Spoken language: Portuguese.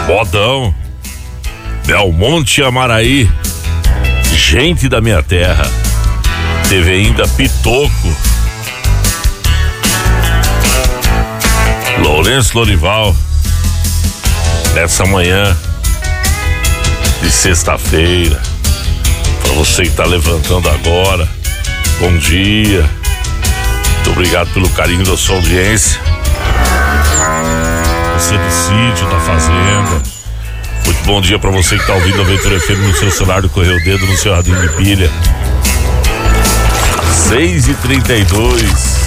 Modão, Belmonte Amaraí, gente da minha terra. Teve ainda Pitoco, Lourenço Lorival. Nessa manhã de sexta-feira, para você que tá levantando agora, bom dia. Muito obrigado pelo carinho da sua audiência. Você do sítio, da fazenda. Muito bom dia para você que tá ouvindo a Aventura FM no seu celular, do correio dedo, no seu radinho de pilha. 6h32.